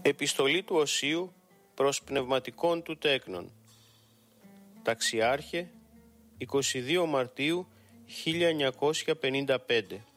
Επιστολή του Οσίου προς πνευματικών του τέκνων. Ταξιάρχε, 22 Μαρτίου 1955.